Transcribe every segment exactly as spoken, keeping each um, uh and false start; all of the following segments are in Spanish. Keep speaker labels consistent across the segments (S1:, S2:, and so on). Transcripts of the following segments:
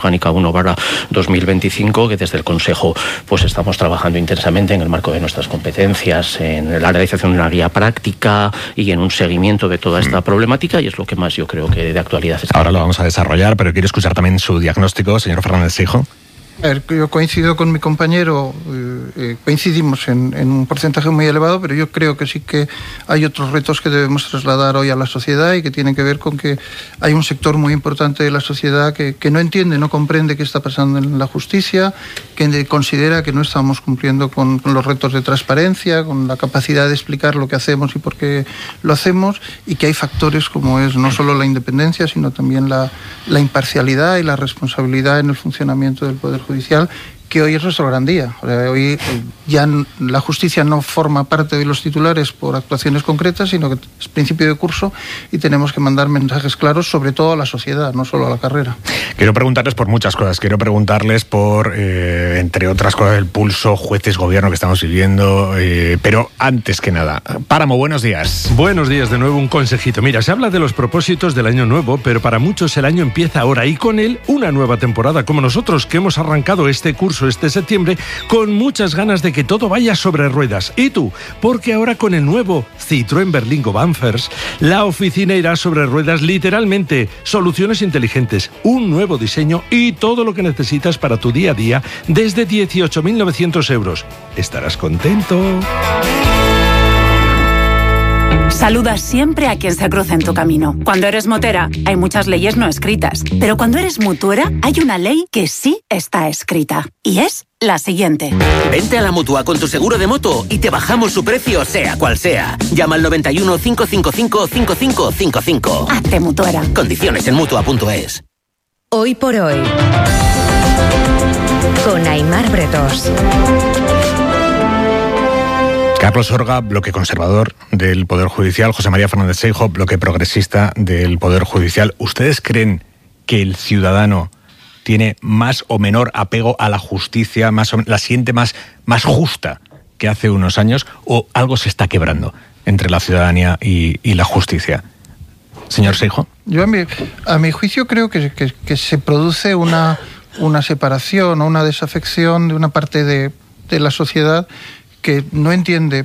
S1: Orgánica uno barra dos mil veinticinco, que desde el Consejo pues estamos trabajando intensamente en el marco de nuestras competencias, en la realización de una guía práctica y en un seguimiento de toda esta problemática, y es lo que más yo creo que de actualidad está.
S2: Ahora lo vamos a desarrollar, pero quiero escuchar también su diagnóstico, señor Fernández Seijo.
S3: A ver, yo coincido con mi compañero, eh, coincidimos en, en un porcentaje muy elevado, pero yo creo que sí que hay otros retos que debemos trasladar hoy a la sociedad y que tienen que ver con que hay un sector muy importante de la sociedad que, que no entiende, no comprende qué está pasando en la justicia, que considera que no estamos cumpliendo con, con los retos de transparencia, con la capacidad de explicar lo que hacemos y por qué lo hacemos, y que hay factores como es no solo la independencia, sino también la, la imparcialidad y la responsabilidad en el funcionamiento del Poder Judicial, que hoy es nuestro gran día. O sea, hoy ya la justicia no forma parte de los titulares por actuaciones concretas, sino que es principio de curso y tenemos que mandar mensajes claros, sobre todo a la sociedad, no solo a la carrera.
S2: Quiero preguntarles por muchas cosas. Quiero preguntarles por, eh, entre otras cosas, el pulso jueces-gobierno que estamos viviendo. Eh, pero antes que nada, Páramo, buenos días.
S4: Buenos días, de nuevo un consejito. Mira, se habla de los propósitos del año nuevo, pero para muchos el año empieza ahora y con él una nueva temporada, como nosotros que hemos arrancado este curso este septiembre con muchas ganas de que todo vaya sobre ruedas. ¿Y tú? Porque ahora con el nuevo Citroën Berlingo Banfers, la oficina irá sobre ruedas literalmente. Soluciones inteligentes, un nuevo diseño y todo lo que necesitas para tu día a día desde dieciocho mil novecientos euros. ¿Estarás contento?
S5: Saluda siempre a quien se cruce en tu camino. Cuando eres motera, hay muchas leyes no escritas. Pero cuando eres mutuera, hay una ley que sí está escrita. Y es la siguiente.
S6: Vente a la Mutua con tu seguro de moto y te bajamos su precio, sea cual sea. Llama al noventa y uno, cinco cinco cinco, cinco cinco cinco cinco.
S5: Hazte mutuera.
S6: Condiciones en mutua punto es.
S7: Hoy por hoy, con Aimar Bretos.
S2: Carlos Orga, bloque conservador del Poder Judicial. José María Fernández Seijo, bloque progresista del Poder Judicial. ¿Ustedes creen que el ciudadano tiene más o menor apego a la justicia, más o, la siente más, más justa que hace unos años, o algo se está quebrando entre la ciudadanía y, y la justicia? Señor Seijo.
S3: Yo a mi, a mi juicio creo que, que, que se produce una, una separación o una desafección de una parte de, de la sociedad que no entiende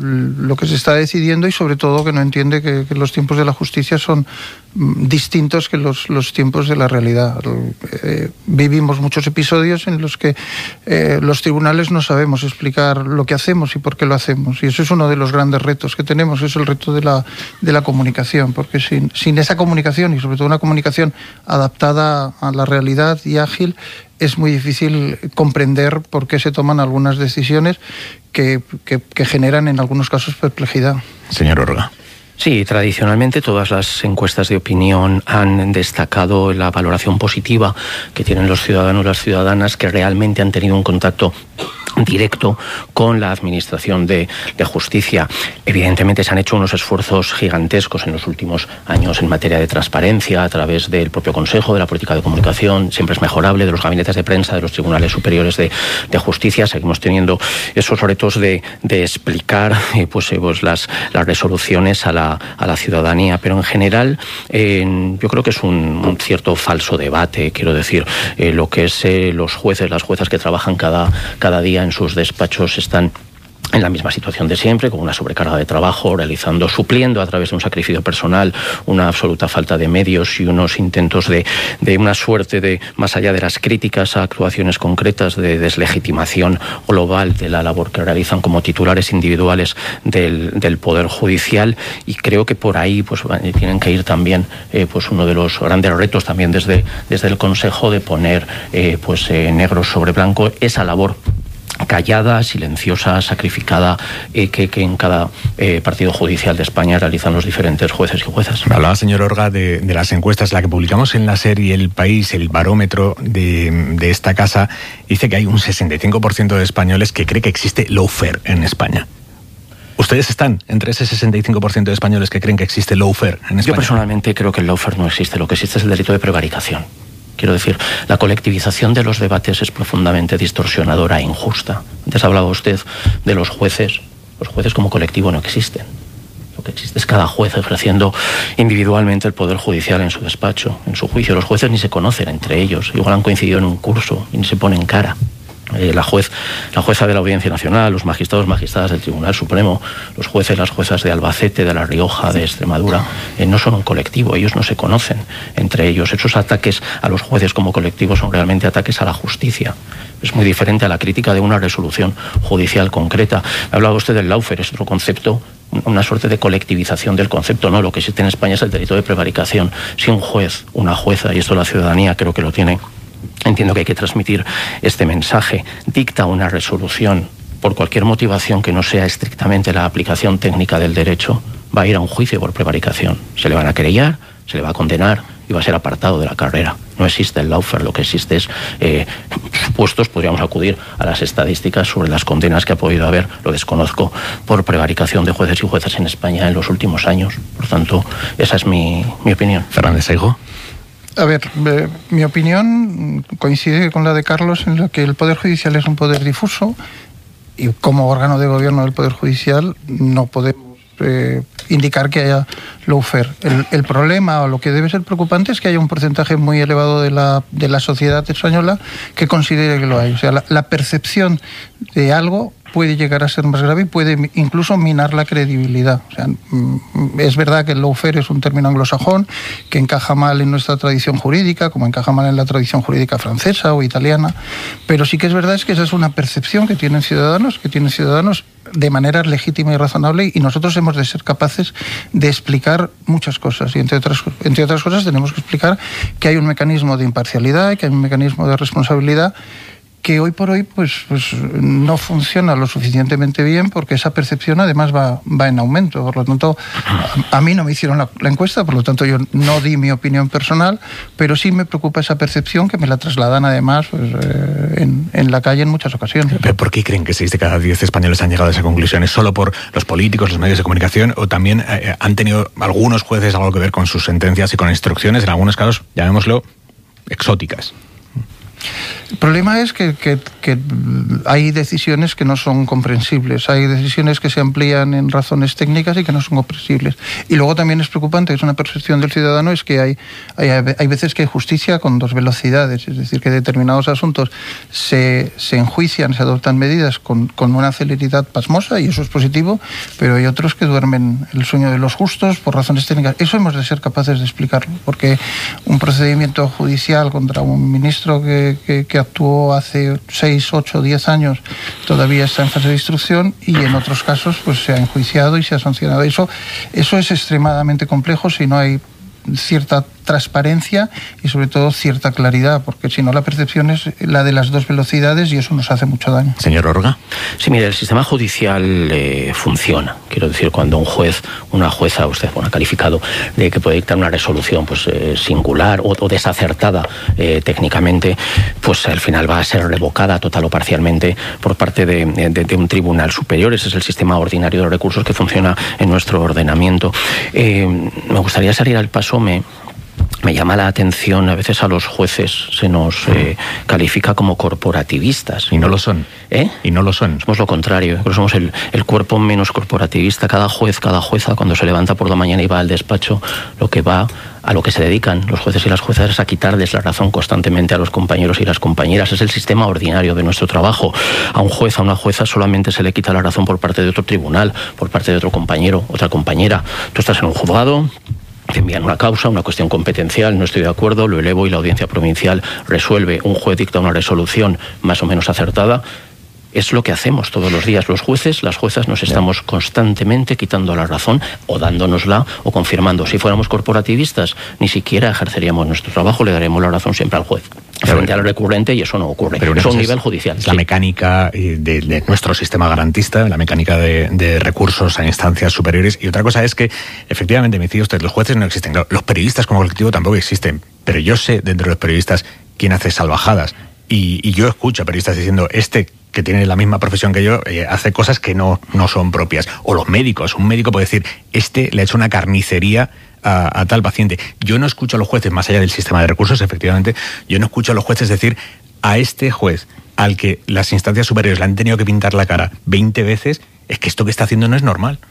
S3: lo que se está decidiendo y sobre todo que no entiende que, que los tiempos de la justicia son distintos que los, los tiempos de la realidad. Eh, vivimos muchos episodios en los que eh, los tribunales no sabemos explicar lo que hacemos y por qué lo hacemos, y eso es uno de los grandes retos que tenemos, es el reto de la, de la comunicación, porque sin, sin esa comunicación, y sobre todo una comunicación adaptada a la realidad y ágil, es muy difícil comprender por qué se toman algunas decisiones que, que, que generan en algunos casos perplejidad.
S2: Señor Orga.
S1: Sí, tradicionalmente todas las encuestas de opinión han destacado la valoración positiva que tienen los ciudadanos y las ciudadanas que realmente han tenido un contacto directo con la Administración de, de Justicia. Evidentemente se han hecho unos esfuerzos gigantescos en los últimos años en materia de transparencia a través del propio Consejo, de la política de comunicación, siempre es mejorable, de los gabinetes de prensa, de los tribunales superiores de, de justicia. Seguimos teniendo esos retos de, de explicar eh, pues, eh, pues las, las resoluciones a la, a la ciudadanía, pero en general eh, yo creo que es un, un cierto falso debate, quiero decir, eh, lo que es eh, los jueces, las juezas que trabajan cada, cada día en sus despachos están en la misma situación de siempre, con una sobrecarga de trabajo, realizando, supliendo a través de un sacrificio personal una absoluta falta de medios y unos intentos de, de una suerte de, más allá de las críticas a actuaciones concretas, de deslegitimación global de la labor que realizan como titulares individuales del, del Poder Judicial, y creo que por ahí pues tienen que ir también eh, pues uno de los grandes retos también desde, desde el Consejo de poner eh, pues eh, negro sobre blanco esa labor callada, silenciosa, sacrificada, eh, que, que en cada eh, partido judicial de España realizan los diferentes jueces y juezas.
S2: Hablaba, señor Orga, de, de las encuestas, la que publicamos en la serie El País, el barómetro de, de esta casa, dice que hay un sesenta y cinco por ciento de españoles que cree que existe lawfare en España. ¿Ustedes están entre ese sesenta y cinco por ciento de españoles que creen que existe lawfare en España?
S1: Yo personalmente creo que el lawfare no existe, lo que existe es el delito de prevaricación. Quiero decir, la colectivización de los debates es profundamente distorsionadora e injusta. Antes hablaba usted de los jueces. Los jueces como colectivo no existen. que existe es cada juez ejerciendo individualmente el poder judicial en su despacho, en su juicio. Los jueces ni se conocen entre ellos, igual han coincidido en un curso y ni se ponen cara. Eh, la, juez, la jueza de la Audiencia Nacional, los magistrados, magistradas del Tribunal Supremo, los jueces, las juezas de Albacete, de La Rioja, de Extremadura, eh, no son un colectivo, ellos no se conocen entre ellos. Esos ataques a los jueces como colectivo son realmente ataques a la justicia. Es muy diferente a la crítica de una resolución judicial concreta. Ha hablado usted del lawfare, es otro concepto, una suerte de colectivización del concepto, ¿no? Lo que existe en España es el delito de prevaricación. Si un juez, una jueza, y esto la ciudadanía creo que lo tiene, entiendo que hay que transmitir este mensaje, dicta una resolución por cualquier motivación que no sea estrictamente la aplicación técnica del derecho, va a ir a un juicio por prevaricación. Se le van a querellar, se le va a condenar y va a ser apartado de la carrera. No existe el lawfare, lo que existe es eh, supuestos, podríamos acudir a las estadísticas sobre las condenas que ha podido haber, lo desconozco, por prevaricación de jueces y juezas en España en los últimos años. Por tanto, esa es mi, mi opinión.
S2: Fernández Seijo.
S3: A ver, eh, mi opinión coincide con la de Carlos en la que el Poder Judicial es un poder difuso y como órgano de gobierno del Poder Judicial no podemos eh, indicar que haya lawfare. El, el problema o lo que debe ser preocupante es que haya un porcentaje muy elevado de la, de la sociedad española que considere que lo hay. O sea, la, la percepción de algo puede llegar a ser más grave y puede incluso minar la credibilidad. O sea, es verdad que el lawfare es un término anglosajón que encaja mal en nuestra tradición jurídica, como encaja mal en la tradición jurídica francesa o italiana, pero sí que es verdad es que esa es una percepción que tienen ciudadanos, que tienen ciudadanos de manera legítima y razonable, y nosotros hemos de ser capaces de explicar muchas cosas, y entre otras, entre otras cosas tenemos que explicar que hay un mecanismo de imparcialidad, que hay un mecanismo de responsabilidad que hoy por hoy pues, pues no funciona lo suficientemente bien, porque esa percepción además va, va en aumento. Por lo tanto, a, a mí no me hicieron la, la encuesta, por lo tanto yo no di mi opinión personal, pero sí me preocupa esa percepción que me la trasladan además pues, eh, en, en la calle en muchas ocasiones.
S2: ¿Pero por qué creen que seis de cada diez españoles han llegado a esa conclusión? ¿Es solo por los políticos, los medios de comunicación, o también eh, han tenido algunos jueces algo que ver con sus sentencias y con instrucciones, en algunos casos, llamémoslo, exóticas?
S3: El problema es que, que, que hay decisiones que no son comprensibles, hay decisiones que se amplían en razones técnicas y que no son comprensibles. Y luego también es preocupante, es una percepción del ciudadano, es que hay, hay, hay veces que hay justicia con dos velocidades, es decir, que determinados asuntos se, se enjuician, se adoptan medidas con, con una celeridad pasmosa, y eso es positivo, pero hay otros que duermen el sueño de los justos por razones técnicas. Eso hemos de ser capaces de explicarlo, porque un procedimiento judicial contra un ministro que, que, que actuó hace seis, ocho, diez años todavía está en fase de instrucción, y en otros casos pues se ha enjuiciado y se ha sancionado. Eso, eso es extremadamente complejo si no hay cierta transparencia y sobre todo cierta claridad, porque si no la percepción es la de las dos velocidades y eso nos hace mucho daño.
S2: Señor Orga.
S1: Sí, mire, el sistema judicial eh, funciona. Quiero decir, cuando un juez, una jueza, usted bueno, ha calificado de que puede dictar una resolución pues eh, singular o, o desacertada eh, técnicamente, pues al final va a ser revocada total o parcialmente por parte de, de, de un tribunal superior. Ese es el sistema ordinario de recursos que funciona en nuestro ordenamiento. Eh, me gustaría salir al paso, me... Me llama la atención, a veces a los jueces se nos eh, califica como corporativistas.
S2: Y no lo son.
S1: ¿Eh?
S2: Y no lo son.
S1: Somos lo contrario, pero somos el, el cuerpo menos corporativista. Cada juez, cada jueza, cuando se levanta por la mañana y va al despacho, lo que va, a lo que se dedican los jueces y las juezas es a quitarles la razón constantemente a los compañeros y las compañeras. Es el sistema ordinario de nuestro trabajo. A un juez, a una jueza solamente se le quita la razón por parte de otro tribunal, por parte de otro compañero, otra compañera. Tú estás en un juzgado, te envían una causa, una cuestión competencial, no estoy de acuerdo, lo elevo y la audiencia provincial resuelve, un juez dicta una resolución más o menos acertada. Es lo que hacemos todos los días. Los jueces, las juezas, nos estamos constantemente quitando la razón o dándonosla o confirmando. Si fuéramos corporativistas, ni siquiera ejerceríamos nuestro trabajo, le daremos la razón siempre al juez frente al recurrente, y eso no ocurre. Pero eso es a un nivel judicial.
S2: La sí. mecánica de, de nuestro sistema garantista, la mecánica de, de recursos a instancias superiores. Y otra cosa es que, efectivamente, me decía usted, los jueces no existen. Los periodistas como colectivo tampoco existen. Pero yo sé, dentro de los periodistas, quién hace salvajadas. Y, y yo escucho a periodistas diciendo, este que tiene la misma profesión que yo, eh, hace cosas que no, no son propias. O los médicos. Un médico puede decir, este le ha hecho una carnicería a, a tal paciente. Yo no escucho a los jueces, más allá del sistema de recursos, efectivamente, yo no escucho a los jueces decir, a este juez, al que las instancias superiores le han tenido que pintar la cara veinte veces, es que esto que está haciendo no es normal.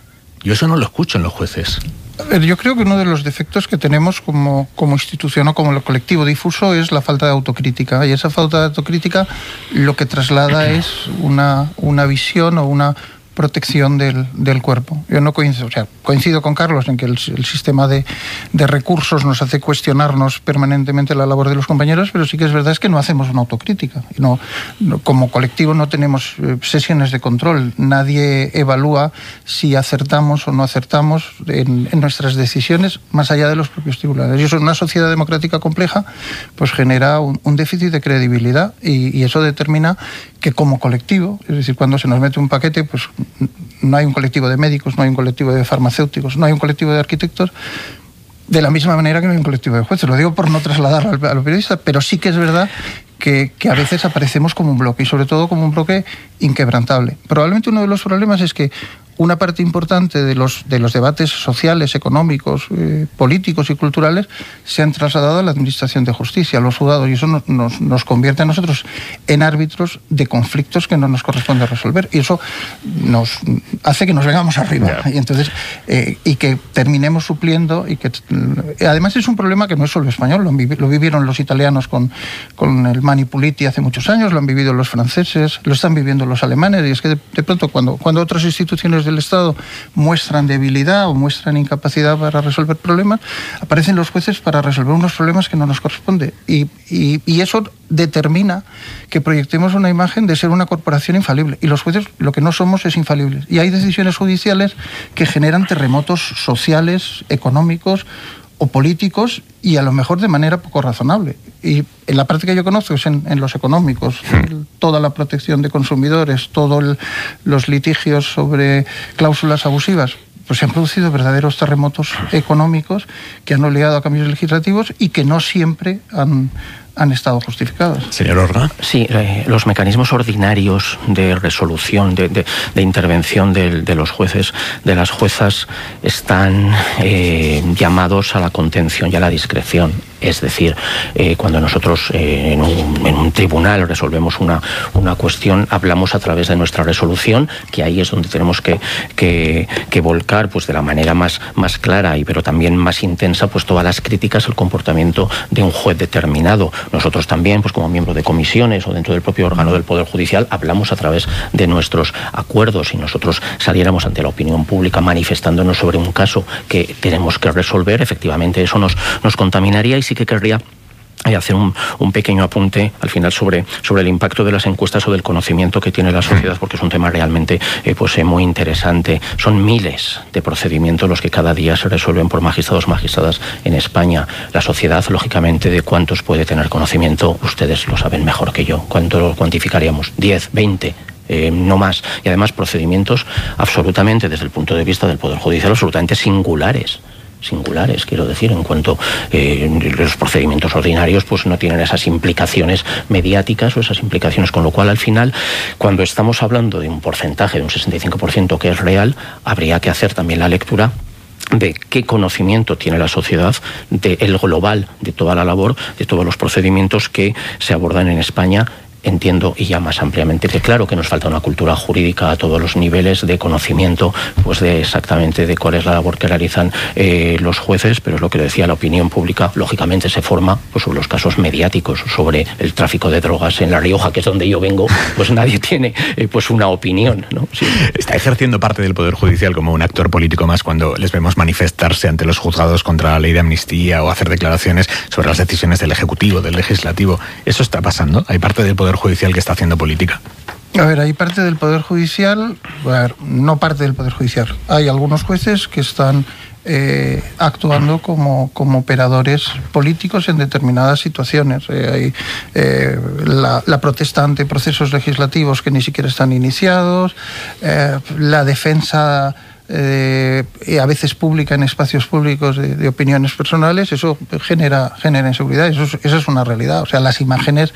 S2: Yo eso no lo escucho en los jueces.
S3: A ver, yo creo que uno de los defectos que tenemos como, como institución o como colectivo difuso es la falta de autocrítica. Y esa falta de autocrítica lo que traslada es una, una visión o una protección del, del cuerpo. Yo no coincido, o sea, coincido con Carlos en que el, el sistema de, de recursos nos hace cuestionarnos permanentemente la labor de los compañeros, pero sí que es verdad es que no hacemos una autocrítica. Y no, no, como colectivo no tenemos eh, sesiones de control. Nadie evalúa si acertamos o no acertamos en, en nuestras decisiones más allá de los propios tribunales. Y eso en una sociedad democrática compleja pues genera un, un déficit de credibilidad y, y eso determina que como colectivo, es decir, cuando se nos mete un paquete, pues no hay un colectivo de médicos, no hay un colectivo de farmacéuticos, no hay un colectivo de arquitectos, de la misma manera que no hay un colectivo de jueces. Lo digo por no trasladarlo a los periodistas, pero sí que es verdad que, que a veces aparecemos como un bloque, y sobre todo como un bloque inquebrantable. Probablemente uno de los problemas es que una parte importante de los, de los debates sociales, económicos, eh, políticos y culturales se han trasladado a la Administración de Justicia, a los juzgados, y eso nos, nos, nos convierte a nosotros en árbitros de conflictos que no nos corresponde resolver. Y eso nos hace que nos vengamos arriba. Yeah. Y entonces eh, y que terminemos supliendo. Y que además es un problema que no es solo español, lo, lo vivieron los italianos con, con el Mani Puliti hace muchos años, lo han vivido los franceses, lo están viviendo los alemanes, y es que de, de pronto cuando, cuando otras instituciones del Estado muestran debilidad o muestran incapacidad para resolver problemas, aparecen los jueces para resolver unos problemas que no nos corresponde. Y, y, y eso determina que proyectemos una imagen de ser una corporación infalible. Y los jueces lo que no somos es infalibles. Y hay decisiones judiciales que generan terremotos sociales, económicos o políticos, y a lo mejor de manera poco razonable. Y en la parte que yo conozco es en, en los económicos, el, toda la protección de consumidores, todos los litigios sobre cláusulas abusivas, pues se han producido verdaderos terremotos económicos que han obligado a cambios legislativos y que no siempre han, han estado justificados.
S2: Señor Orga.
S1: Sí, eh, los mecanismos ordinarios de resolución, de, de, de intervención de, de los jueces, de las juezas, están eh, llamados a la contención y a la discreción. Es decir, eh, cuando nosotros eh, en, un, en un tribunal resolvemos una, una cuestión, hablamos a través de nuestra resolución, que ahí es donde tenemos que, que, que volcar pues, de la manera más, más clara y pero también más intensa pues, todas las críticas al comportamiento de un juez determinado. Nosotros también, pues como miembro de comisiones o dentro del propio órgano del Poder Judicial, hablamos a través de nuestros acuerdos. Si nosotros saliéramos ante la opinión pública manifestándonos sobre un caso que tenemos que resolver, efectivamente eso nos, nos contaminaría. Y sí que querría hacer un, un pequeño apunte al final sobre, sobre el impacto de las encuestas o del conocimiento que tiene la sociedad, porque es un tema realmente eh, pues, eh, muy interesante. Son miles de procedimientos los que cada día se resuelven por magistrados, magistradas en España. La sociedad, lógicamente, de cuántos puede tener conocimiento, ustedes lo saben mejor que yo. ¿Cuánto lo cuantificaríamos? ¿diez, veinte? Eh, no más. Y además procedimientos absolutamente, desde el punto de vista del Poder Judicial, absolutamente singulares. singulares, quiero decir, en cuanto eh, los procedimientos ordinarios pues no tienen esas implicaciones mediáticas o esas implicaciones, con lo cual al final, cuando estamos hablando de un porcentaje de un sesenta y cinco por ciento que es real, habría que hacer también la lectura de qué conocimiento tiene la sociedad del global, de toda la labor, de todos los procedimientos que se abordan en España. Entiendo, y ya más ampliamente, que claro que nos falta una cultura jurídica a todos los niveles de conocimiento, pues de exactamente de cuál es la labor que realizan eh, los jueces, pero es lo que decía, la opinión pública, lógicamente se forma pues, sobre los casos mediáticos, sobre el tráfico de drogas en La Rioja, que es donde yo vengo, pues nadie tiene eh, pues una opinión, ¿no? Sí.
S2: Está ejerciendo parte del Poder Judicial como un actor político más cuando les vemos manifestarse ante los juzgados contra la ley de amnistía o hacer declaraciones sobre las decisiones del Ejecutivo, del Legislativo. ¿Eso está pasando? ¿Hay parte del Poder Judicial que está haciendo política?
S3: A ver, hay parte del Poder Judicial, a ver, no parte del Poder Judicial. Hay algunos jueces que están eh, actuando como, como operadores políticos en determinadas situaciones. Eh, hay eh, la, la protesta ante procesos legislativos que ni siquiera están iniciados, eh, la defensa Eh, a veces pública en espacios públicos de, de opiniones personales. Eso genera, genera inseguridad. Eso es, eso es una realidad. O sea, las imágenes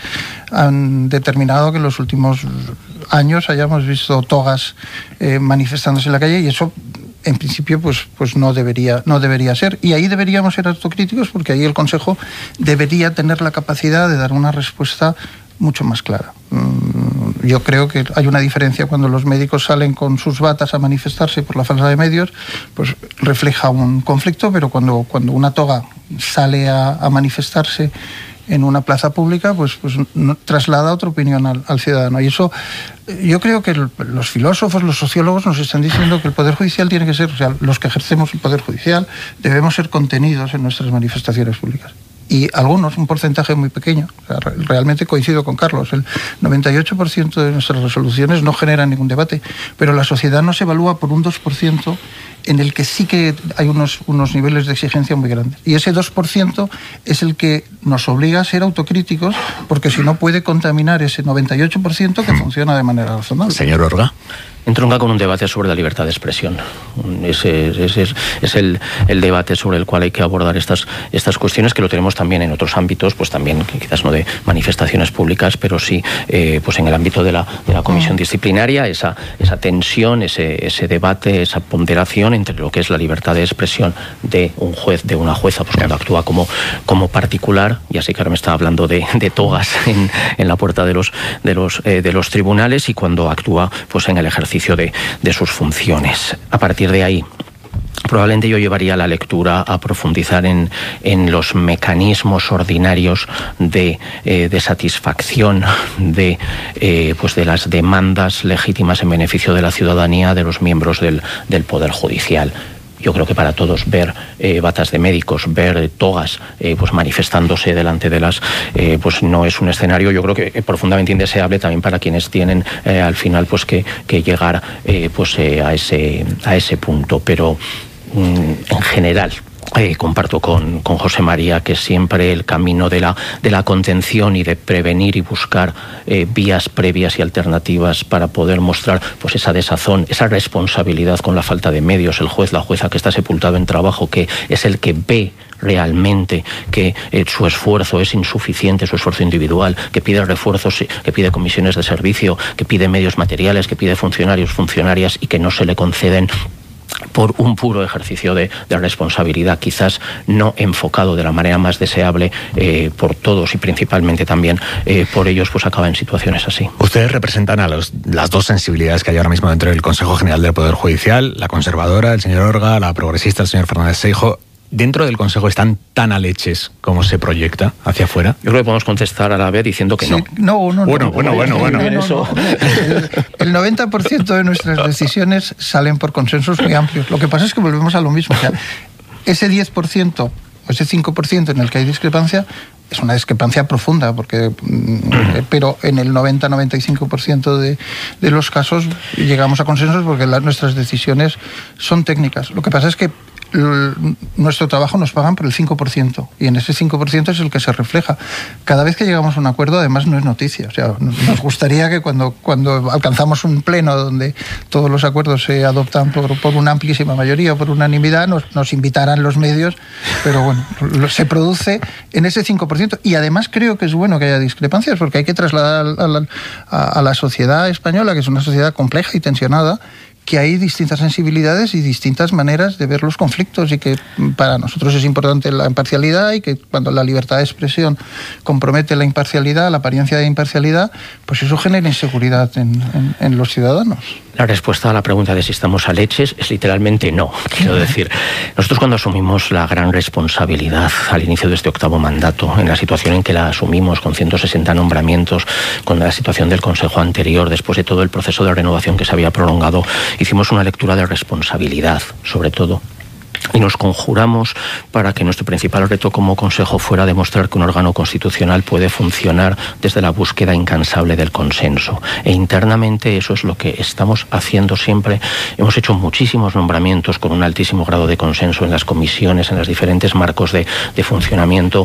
S3: han determinado que en los últimos años hayamos visto togas eh, manifestándose en la calle, y eso en principio pues, pues no debería, no debería ser. Y ahí deberíamos ser autocríticos, porque ahí el Consejo debería tener la capacidad de dar una respuesta mucho más clara. yo creo que hay una diferencia cuando los médicos salen con sus batas a manifestarse por la falta de medios, pues refleja un conflicto, pero cuando, cuando una toga sale a, a manifestarse en una plaza pública, pues, pues no, traslada otra opinión al, al ciudadano. Y eso, yo creo que el, los filósofos, los sociólogos nos están diciendo que el Poder Judicial tiene que ser, o sea, los que ejercemos el Poder Judicial debemos ser contenidos en nuestras manifestaciones públicas. Y algunos, un porcentaje muy pequeño, o sea, realmente coincido con Carlos, el noventa y ocho por ciento de nuestras resoluciones no generan ningún debate, pero la sociedad nos evalúa por un dos por ciento en el que sí que hay unos, unos niveles de exigencia muy grandes. Y ese dos por ciento es el que nos obliga a ser autocríticos, porque si no puede contaminar ese noventa y ocho por ciento que funciona de manera razonable.
S2: Señor Orga.
S1: Entronca con un debate sobre la libertad de expresión. Ese, ese es, es el, el debate sobre el cual hay que abordar estas, estas cuestiones, que lo tenemos también en otros ámbitos, pues también quizás no de manifestaciones públicas, pero sí eh, pues en el ámbito de la, de la comisión disciplinaria, esa, esa tensión, ese, ese debate, esa ponderación entre lo que es la libertad de expresión de un juez, de una jueza, pues cuando actúa como, como particular, ya sé que ahora me está hablando de, de togas en, en la puerta de los, de, los, eh, de los tribunales, y cuando actúa pues en el ejercicio De, de sus funciones. A partir de ahí, probablemente yo llevaría la lectura a profundizar en, en los mecanismos ordinarios de, eh, de satisfacción de, eh, pues de las demandas legítimas en beneficio de la ciudadanía de los miembros del, del Poder Judicial. Yo creo que para todos ver eh, batas de médicos, ver eh, togas eh, pues manifestándose delante de las, eh, pues no es un escenario, yo creo que eh, profundamente indeseable también para quienes tienen eh, al final pues que, que llegar eh, pues eh, a ese a ese punto. Pero mm, en general Eh, comparto con, con José María que siempre el camino de la, de la contención y de prevenir y buscar eh, vías previas y alternativas para poder mostrar pues esa desazón, esa responsabilidad con la falta de medios, el juez, la jueza que está sepultado en trabajo, que es el que ve realmente que eh, su esfuerzo es insuficiente, su esfuerzo individual, que pide refuerzos, que pide comisiones de servicio, que pide medios materiales, que pide funcionarios, funcionarias, y que no se le conceden por un puro ejercicio de, de responsabilidad, quizás no enfocado de la manera más deseable eh, por todos y principalmente también eh, por ellos, pues acaba en situaciones así.
S2: Ustedes representan a los, las dos sensibilidades que hay ahora mismo dentro del Consejo General del Poder Judicial, la conservadora, el señor Orga, la progresista, el señor Fernández Seijo. ¿Dentro del Consejo están tan a leches como se proyecta hacia afuera?
S1: Yo creo que podemos contestar a la vez diciendo que
S3: sí,
S1: no.
S3: No, no, no.
S2: Bueno, bueno, bueno, bueno.
S3: No, no, no. El, el noventa por ciento de nuestras decisiones salen por consensos muy amplios. Lo que pasa es que volvemos a lo mismo. O sea, ese diez por ciento o ese cinco por ciento en el que hay discrepancia es una discrepancia profunda, porque pero en el noventa a noventa y cinco por ciento de, de los casos llegamos a consensos porque las, nuestras decisiones son técnicas. Lo que pasa es que nuestro trabajo nos pagan por el cinco por ciento y en ese cinco por ciento es el que se refleja. Cada vez que llegamos a un acuerdo, además, no es noticia. O sea, nos gustaría que cuando, cuando alcanzamos un pleno donde todos los acuerdos se adoptan por, por una amplísima mayoría o por unanimidad, nos, nos invitaran los medios, pero bueno, se produce en ese cinco por ciento. Y además creo que es bueno que haya discrepancias, porque hay que trasladar a la, a, a la sociedad española, que es una sociedad compleja y tensionada, que hay distintas sensibilidades y distintas maneras de ver los conflictos, y que para nosotros es importante la imparcialidad, y que cuando la libertad de expresión compromete la imparcialidad, la apariencia de imparcialidad, pues eso genera inseguridad en, en, en los ciudadanos.
S1: La respuesta a la pregunta de si estamos a leches es literalmente no. Quiero decir, nosotros cuando asumimos la gran responsabilidad al inicio de este octavo mandato, en la situación en que la asumimos con ciento sesenta nombramientos, con la situación del Consejo anterior, después de todo el proceso de renovación que se había prolongado, hicimos una lectura de responsabilidad, sobre todo. Y nos conjuramos para que nuestro principal reto como Consejo fuera demostrar que un órgano constitucional puede funcionar desde la búsqueda incansable del consenso. E internamente eso es lo que estamos haciendo siempre. Hemos hecho muchísimos nombramientos con un altísimo grado de consenso en las comisiones, en los diferentes marcos de, de funcionamiento.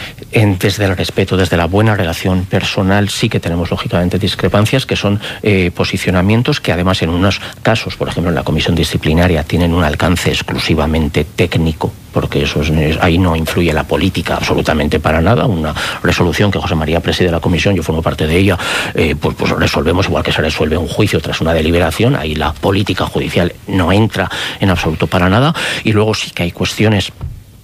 S1: En, desde el respeto, desde la buena relación personal, sí que tenemos lógicamente discrepancias, que son eh, posicionamientos que además en unos casos, por ejemplo en la comisión disciplinaria, tienen un alcance exclusivamente técnico, porque eso es, ahí no influye la política absolutamente para nada. Una resolución que José María preside la comisión, yo formo parte de ella, eh, pues, pues resolvemos igual que se resuelve un juicio tras una deliberación. Ahí la política judicial no entra en absoluto para nada. Y luego sí que hay cuestiones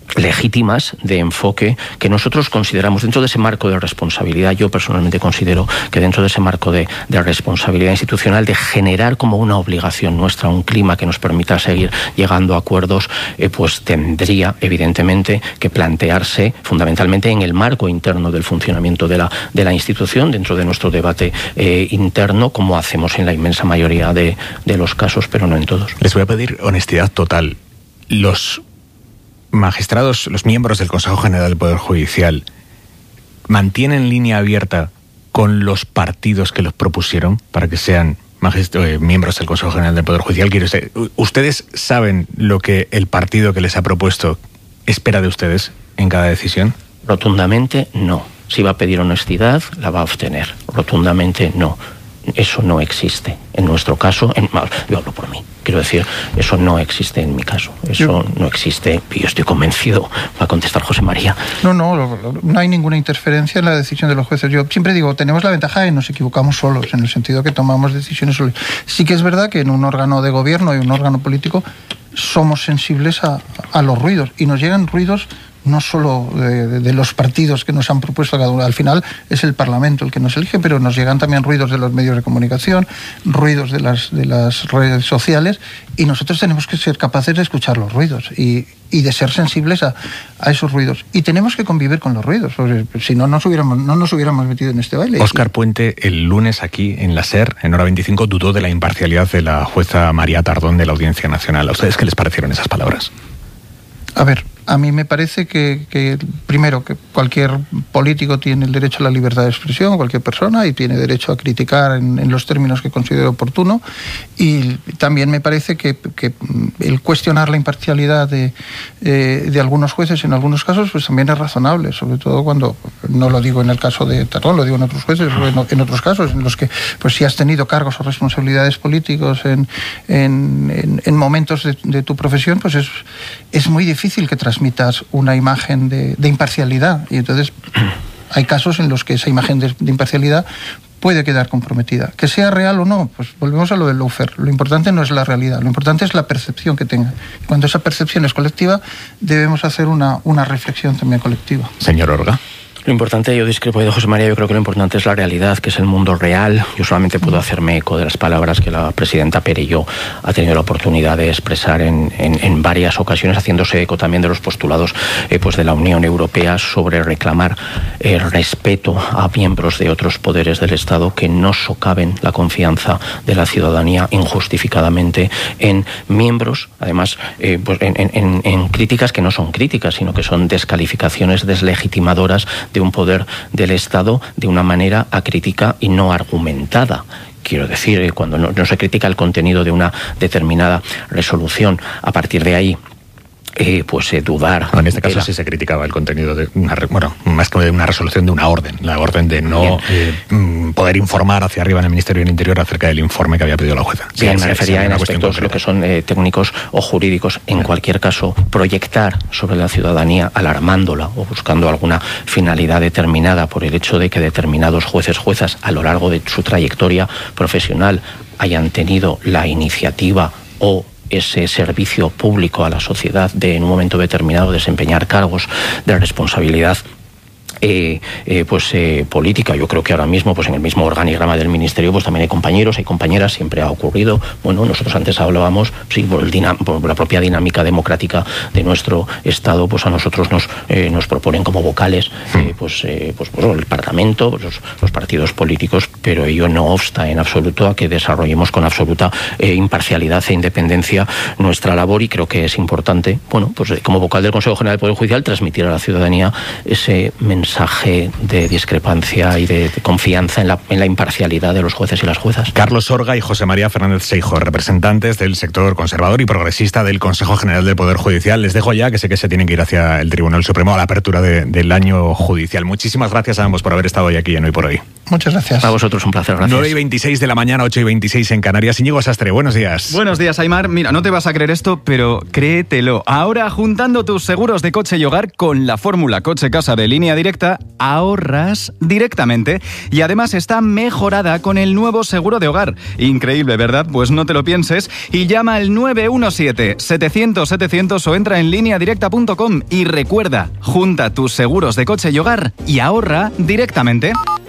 S1: legítimas de enfoque que nosotros consideramos dentro de ese marco de responsabilidad. Yo personalmente considero que dentro de ese marco de, de responsabilidad institucional, de generar como una obligación nuestra un clima que nos permita seguir llegando a acuerdos, eh, pues tendría evidentemente que plantearse fundamentalmente en el marco interno del funcionamiento de la, de la institución, dentro de nuestro debate eh, interno, como hacemos en la inmensa mayoría de, de los casos, pero no en todos.
S2: Les voy a pedir honestidad total. Los magistrados, los miembros del Consejo General del Poder Judicial, ¿mantienen línea abierta con los partidos que los propusieron para que sean magist- eh, miembros del Consejo General del Poder Judicial? Quiero decir, ¿ustedes saben lo que el partido que les ha propuesto espera de ustedes en cada decisión?
S1: Rotundamente no. Si va a pedir honestidad, la va a obtener. Rotundamente no. Eso no existe. En nuestro caso, en, yo hablo por mí, quiero decir, eso no existe en mi caso. Eso no existe y yo estoy convencido. Va a contestar José María.
S3: No, no, no hay ninguna interferencia en la decisión de los jueces. Yo siempre digo, tenemos la ventaja de que nos equivocamos solos, en el sentido que tomamos decisiones solos. Sí que es verdad que en un órgano de gobierno y un órgano político somos sensibles a, a los ruidos, y nos llegan ruidos no solo de, de, de los partidos que nos han propuesto cada uno. Al final es el Parlamento el que nos elige, pero nos llegan también ruidos de los medios de comunicación, ruidos de las, de las redes sociales, y nosotros tenemos que ser capaces de escuchar los ruidos y, y de ser sensibles a, a esos ruidos. Y tenemos que convivir con los ruidos, porque si no nos hubiéramos, no nos hubiéramos metido en este baile.
S2: Óscar Puente, el lunes aquí en la SER, en Hora veinticinco, dudó de la imparcialidad de la jueza María Tardón de la Audiencia Nacional. ¿A ustedes qué les parecieron esas palabras?
S3: A ver, a mí me parece que, que, primero, que cualquier político tiene el derecho a la libertad de expresión, cualquier persona, y tiene derecho a criticar en, en los términos que considere oportuno. Y también me parece que, que el cuestionar la imparcialidad de, eh, de algunos jueces en algunos casos, pues también es razonable, sobre todo cuando, no lo digo en el caso de Tardón, lo digo en otros jueces, o en, en otros casos en los que, pues si has tenido cargos o responsabilidades políticos en, en, en, en momentos de, de tu profesión, pues es, es muy difícil difícil que transmitas una imagen de, de imparcialidad, y entonces hay casos en los que esa imagen de, de imparcialidad puede quedar comprometida. Que sea real o no, pues volvemos a lo del lawfare. Lo importante no es la realidad, lo importante es la percepción que tenga. Cuando esa percepción es colectiva, debemos hacer una, una reflexión también colectiva.
S2: Señor Orga.
S1: Lo importante, yo discrepo de José María, yo creo que lo importante es la realidad, que es el mundo real. Yo solamente puedo hacerme eco de las palabras que la presidenta Perelló ha tenido la oportunidad de expresar en, en, en varias ocasiones, haciéndose eco también de los postulados eh, pues de la Unión Europea sobre reclamar el respeto a miembros de otros poderes del Estado que no socaven la confianza de la ciudadanía injustificadamente en miembros, además eh, pues en, en, en críticas que no son críticas, sino que son descalificaciones deslegitimadoras de un poder del Estado de una manera acrítica y no argumentada. Quiero decir, cuando no, no se critica el contenido de una determinada resolución, a partir de ahí Eh, pues eh, dudar.
S2: No, en este caso
S1: la...
S2: sí se criticaba el contenido de una, bueno, más que de una resolución, de una orden, la orden de no eh, poder informar hacia arriba en el Ministerio del Interior acerca del informe que había pedido la jueza.
S1: Sí, Bien, me refería en aspectos lo que son eh, técnicos o jurídicos. En Bien. cualquier caso, proyectar sobre la ciudadanía, alarmándola o buscando alguna finalidad determinada por el hecho de que determinados jueces, juezas, a lo largo de su trayectoria profesional hayan tenido la iniciativa o ese servicio público a la sociedad de en un momento determinado desempeñar cargos de responsabilidad Eh, eh, pues eh, política. Yo creo que ahora mismo, pues en el mismo organigrama del Ministerio, pues también hay compañeros, hay compañeras, siempre ha ocurrido. Bueno, nosotros antes hablábamos, sí, por, el dinam- por la propia dinámica democrática de nuestro Estado, pues a nosotros nos, eh, nos proponen como vocales, eh, pues, eh, pues, pues el Parlamento, pues los, los partidos políticos, pero ello no obsta en absoluto a que desarrollemos con absoluta eh, imparcialidad e independencia nuestra labor, y creo que es importante, bueno, pues como vocal del Consejo General del Poder Judicial, transmitir a la ciudadanía ese mensaje mensaje de discrepancia y de, de confianza en la, en la imparcialidad de los jueces y las juezas.
S2: Carlos Orga y José María Fernández Seijo, representantes del sector conservador y progresista del Consejo General del Poder Judicial. Les dejo ya, que sé que se tienen que ir hacia el Tribunal Supremo a la apertura de, del año judicial. Muchísimas gracias a ambos por haber estado hoy aquí en Hoy por Hoy.
S3: Muchas gracias.
S1: A vosotros un placer, gracias.
S2: nueve y veintiséis de la mañana, ocho y veintiséis en Canarias. Íñigo Sastre, buenos días.
S8: Buenos días, Aimar. Mira, no te vas a creer esto, pero créetelo. Ahora, juntando tus seguros de coche y hogar con la fórmula coche-casa de Línea Directa, ahorras directamente. Y además está mejorada con el nuevo seguro de hogar. Increíble, ¿verdad? Pues no te lo pienses y llama al nueve uno siete, setecientos, setecientos o entra en línea directa punto com y recuerda, junta tus seguros de coche y hogar y ahorra directamente.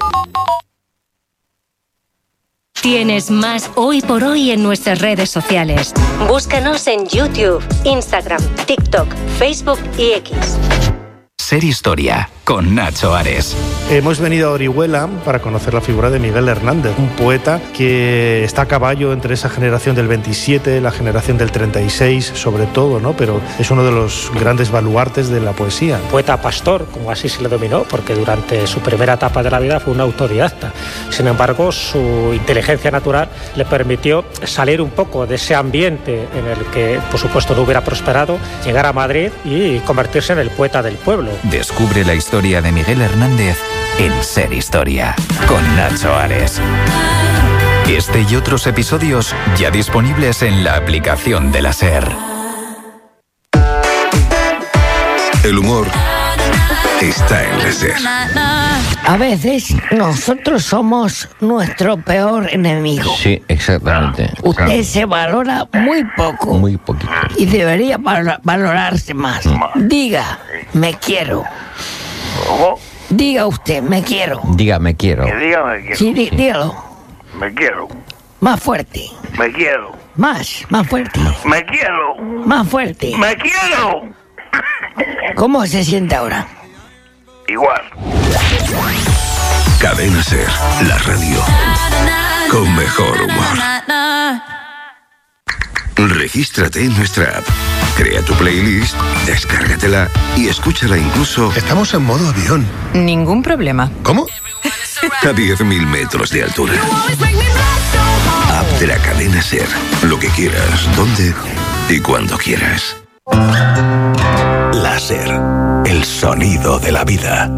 S9: Tienes más Hoy por Hoy en nuestras redes sociales. Búscanos en YouTube, Instagram, TikTok, Facebook y X.
S10: Ser Historia, con Nacho Ares.
S11: Hemos venido a Orihuela para conocer la figura de Miguel Hernández, un poeta que está a caballo entre esa generación del veintisiete, la generación del treinta y seis, sobre todo, ¿no? Pero es uno de los grandes baluartes de la poesía.
S12: Poeta pastor, como así se le dominó, porque durante su primera etapa de la vida fue un autodidacta. Sin embargo, su inteligencia natural le permitió salir un poco de ese ambiente en el que, por supuesto, no hubiera prosperado, llegar a Madrid y convertirse en el poeta del pueblo.
S10: Descubre la historia de Miguel Hernández en Ser Historia, con Nacho Ares. Este y otros episodios ya disponibles en la aplicación de la SER.
S13: El humor está en la SER.
S14: A veces nosotros somos nuestro peor enemigo.
S15: Sí, exactamente.
S14: Usted
S15: claro.
S14: se valora muy poco.
S15: Muy poquito.
S14: Y debería val- valorarse más. Diga, me quiero. Diga usted, me quiero.
S15: Diga, me quiero.
S16: Que diga, me quiero.
S14: Sí, dí- dígalo.
S16: Me quiero.
S14: Más fuerte.
S16: Me quiero.
S14: Más, más fuerte.
S16: Me quiero.
S14: Más fuerte.
S16: Me quiero.
S14: ¿Cómo se siente ahora?
S16: Igual.
S13: Cadena SER, la radio con mejor humor. Regístrate en nuestra app. Crea tu playlist, descárgatela y escúchala incluso.
S17: Estamos en modo avión.
S18: Ningún problema.
S17: ¿Cómo?
S13: A diez mil metros de altura. App de la cadena SER. Lo que quieras, donde y cuando quieras. La SER. El sonido de la vida.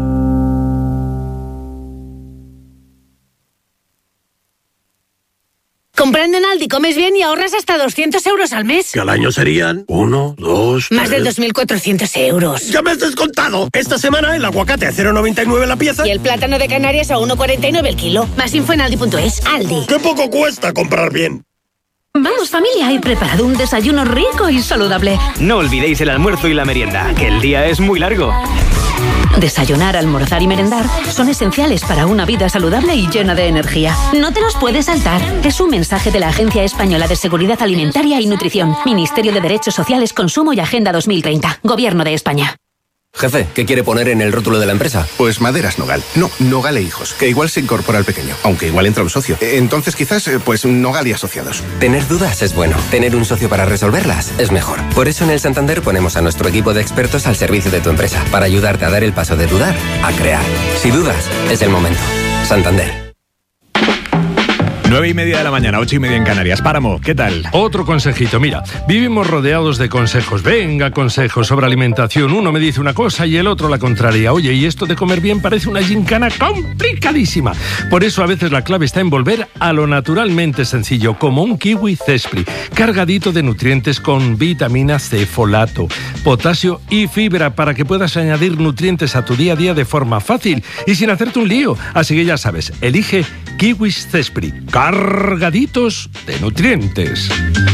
S19: Comprando en Aldi comes bien y ahorras hasta doscientos euros al mes.
S20: Que al año serían uno, dos,
S19: Más
S20: tres...
S19: de dos mil cuatrocientos euros.
S20: ¡Ya me has descontado! Esta semana el aguacate a cero coma noventa y nueve la pieza.
S19: Y el plátano de Canarias a uno coma cuarenta y nueve el kilo. Más info en aldi punto es. Aldi.
S20: ¡Qué poco cuesta comprar bien!
S21: Vamos familia, he preparado un desayuno rico y saludable.
S22: No olvidéis el almuerzo y la merienda, que el día es muy largo.
S21: Desayunar, almorzar y merendar son esenciales para una vida saludable y llena de energía. No te los puedes saltar. Es un mensaje de la Agencia Española de Seguridad Alimentaria y Nutrición, Ministerio de Derechos Sociales, Consumo y Agenda dos mil treinta, Gobierno de España.
S23: Jefe, ¿qué quiere poner en el rótulo de la empresa?
S17: Pues Maderas Nogal. No, Nogal e Hijos, que igual se incorpora al pequeño, aunque igual entra un socio. Entonces quizás, pues Nogal y Asociados.
S23: Tener dudas es bueno. Tener un socio para resolverlas es mejor. Por eso en el Santander ponemos a nuestro equipo de expertos al servicio de tu empresa, para ayudarte a dar el paso de dudar a crear. Si dudas, es el momento. Santander.
S2: Nueve y media de la mañana, ocho y media en Canarias. Páramo, ¿qué tal?
S4: Otro consejito. Mira, vivimos rodeados de consejos. Venga, consejos sobre alimentación. Uno me dice una cosa y el otro la contraria. Oye, y esto de comer bien parece una gincana complicadísima. Por eso a veces la clave está en volver a lo naturalmente sencillo, como un kiwi Zespri, cargadito de nutrientes con vitamina C, folato, potasio y fibra, para que puedas añadir nutrientes a tu día a día de forma fácil y sin hacerte un lío. Así que ya sabes, elige kiwis Zespri, cargaditos de nutrientes.